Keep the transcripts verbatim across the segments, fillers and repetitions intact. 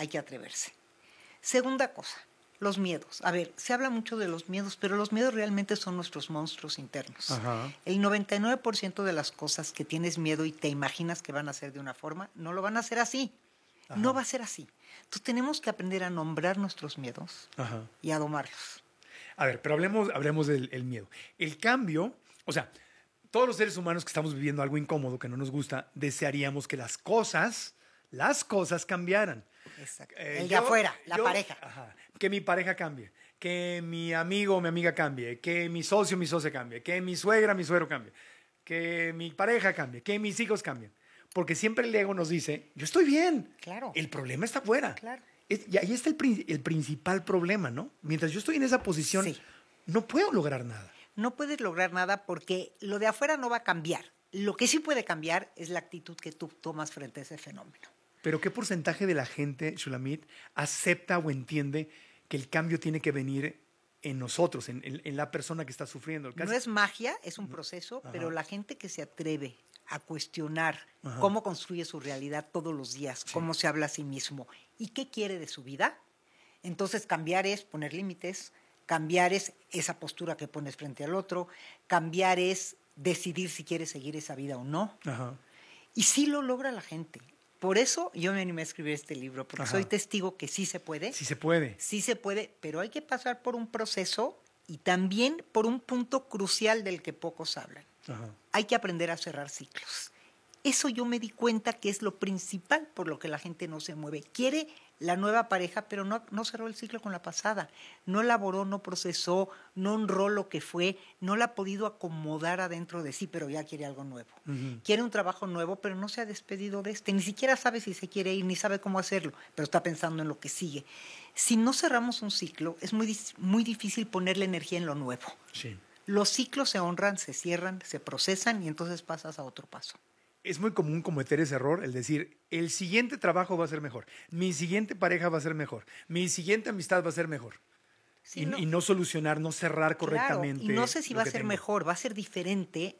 hay que atreverse. Segunda cosa, los miedos. A ver, se habla mucho de los miedos, pero los miedos realmente son nuestros monstruos internos. Ajá. El noventa y nueve por ciento de las cosas que tienes miedo y te imaginas que van a ser de una forma, no lo van a hacer así. Ajá. No va a ser así. Entonces tenemos que aprender a nombrar nuestros miedos Ajá. y a domarlos. A ver, pero hablemos, hablemos del el miedo. El cambio, o sea, todos los seres humanos que estamos viviendo algo incómodo, que no nos gusta, desearíamos que las cosas, las cosas cambiaran. Exacto. Eh, el de yo- afuera, la yo- pareja. Ajá. Que mi pareja cambie, que mi amigo o mi amiga cambie, que mi socio o mi socia cambie, que mi suegra mi suegro cambie, que mi pareja cambie, que mis hijos cambien. Porque siempre el ego nos dice, yo estoy bien. Claro. El problema está afuera. Claro. Es- y ahí está el, prin- el principal problema, ¿no? Mientras yo estoy en esa posición, Sí. no puedo lograr nada. No puedes lograr nada porque lo de afuera no va a cambiar. Lo que sí puede cambiar es la actitud que tú tomas frente a ese fenómeno. Pero ¿qué porcentaje de la gente, Shulamit, acepta o entiende que el cambio tiene que venir en nosotros, en, en- en la persona que está sufriendo? Casi- No es magia, es un proceso, Ajá. pero la gente que se atreve a cuestionar Ajá. cómo construye su realidad todos los días, Sí. cómo se habla a sí mismo y qué quiere de su vida, entonces cambiar es poner límites, cambiar es esa postura que pones frente al otro, cambiar es decidir si quieres seguir esa vida o no. Ajá. Y sí lo logra la gente. Por eso yo me animé a escribir este libro, porque Ajá. soy testigo que sí se puede. Sí se puede. Sí se puede, pero hay que pasar por un proceso y también por un punto crucial del que pocos hablan. Ajá. Hay que aprender a cerrar ciclos. Eso yo me di cuenta que es lo principal por lo que la gente no se mueve. Quiere la nueva pareja, pero no, no cerró el ciclo con la pasada. No elaboró, no procesó, no honró lo que fue, no la ha podido acomodar adentro de sí, pero ya quiere algo nuevo. Ujú. Quiere un trabajo nuevo, pero no se ha despedido de este. Ni siquiera sabe si se quiere ir, ni sabe cómo hacerlo, pero está pensando en lo que sigue. Si no cerramos un ciclo, es muy, dis- muy difícil ponerle energía en lo nuevo. Sí. Los ciclos se honran, se cierran, se procesan y entonces pasas a otro paso. Es muy común cometer ese error, el decir, el siguiente trabajo va a ser mejor, mi siguiente pareja va a ser mejor, mi siguiente amistad va a ser mejor. Sí, y, no. y no solucionar, no cerrar Claro, correctamente. y no sé si lo va a que ser tengo. mejor, va a ser diferente,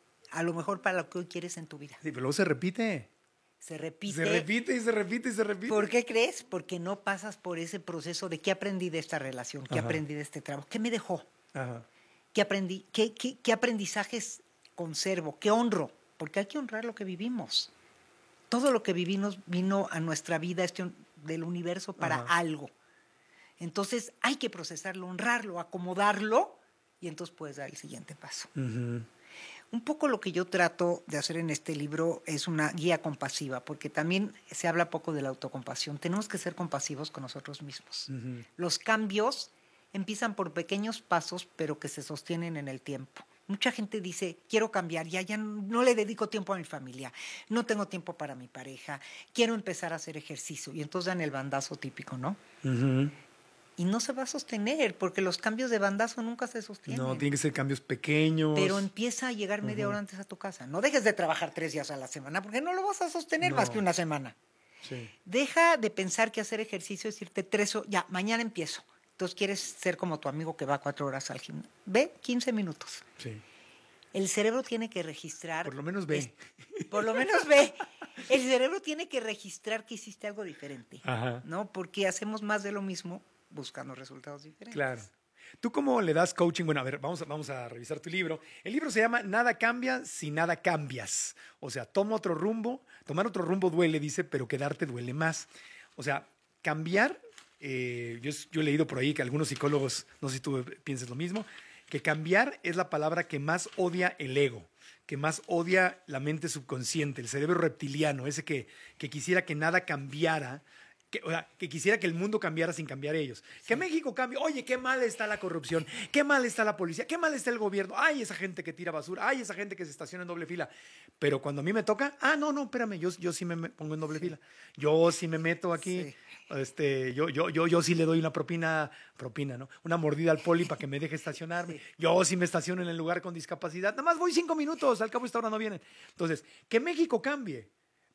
a lo mejor para lo que hoy quieres en tu vida. Sí, pero luego se repite. Se repite. Se repite y se repite y se repite. ¿Por qué crees? Porque no pasas por ese proceso de qué aprendí de esta relación, qué Ajá. aprendí de este trabajo, qué me dejó, Ajá. qué aprendí, qué, qué, qué aprendizajes conservo, qué honro, porque hay que honrar lo que vivimos. Todo lo que vivimos vino a nuestra vida este, del universo para Ajá. algo. Entonces hay que procesarlo, honrarlo, acomodarlo y entonces puedes dar el siguiente paso. Ujú. Un poco lo que yo trato de hacer en este libro es una guía compasiva, porque también se habla poco de la autocompasión. Tenemos que ser compasivos con nosotros mismos. Ujú. Los cambios empiezan por pequeños pasos, pero que se sostienen en el tiempo. Mucha gente dice, quiero cambiar, ya, ya no le dedico tiempo a mi familia, no tengo tiempo para mi pareja, quiero empezar a hacer ejercicio. Y entonces dan el bandazo típico, ¿no? Ujú. Y no se va a sostener, porque los cambios de bandazo nunca se sostienen. No, tienen que ser cambios pequeños. Pero empieza a llegar media Ujú. hora antes a tu casa. No dejes de trabajar tres días a la semana, porque no lo vas a sostener No. más que una semana. Sí. Deja de pensar que hacer ejercicio es irte tres horas. Ya, mañana empiezo. Entonces quieres ser como tu amigo que va cuatro horas al gimnasio. Ve quince minutos. Sí. El cerebro tiene que registrar. Por lo menos ve. es- por lo menos ve. El cerebro tiene que registrar que hiciste algo diferente. Ajá. ¿No? Porque hacemos más de lo mismo buscando resultados diferentes. Claro. ¿Tú cómo le das coaching? Bueno, a ver, vamos a, vamos a revisar tu libro. El libro se llama Nada cambia si nada cambias. O sea, toma otro rumbo. Tomar otro rumbo duele, dice, pero quedarte duele más. O sea, cambiar, eh, yo, yo he leído por ahí que algunos psicólogos, no sé si tú piensas lo mismo, que cambiar es la palabra que más odia el ego, que más odia la mente subconsciente, el cerebro reptiliano, ese que, que quisiera que nada cambiara. Que, o sea, que quisiera que el mundo cambiara sin cambiar ellos. Que México cambie. Oye, qué mal está la corrupción. Qué mal está la policía. Qué mal está el gobierno. Ay, esa gente que tira basura. Ay, esa gente que se estaciona en doble fila. Pero cuando a mí me toca, ah, no, no, espérame, yo, yo sí me me pongo en doble fila. Yo sí me meto aquí. Sí. Este, yo, yo, yo, yo sí le doy una propina, propina, ¿no? Una mordida al poli para que me deje estacionarme. Sí. Yo sí me estaciono en el lugar con discapacidad. Nada más voy cinco minutos. Al cabo esta hora no vienen. Entonces, que México cambie.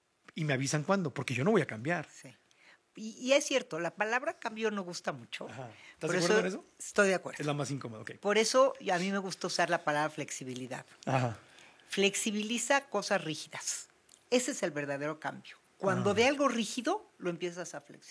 Y me avisan cuándo, porque yo no voy a cambiar. Sí. Y, y es cierto, la palabra cambio no gusta mucho. Ajá. ¿Estás Por de acuerdo en eso? Estoy de acuerdo. Es la más incómoda, ok. Por eso a mí me gusta usar la palabra flexibilidad. Ajá. Flexibiliza cosas rígidas. Ese es el verdadero cambio. Cuando Ah. de algo rígido lo empiezas a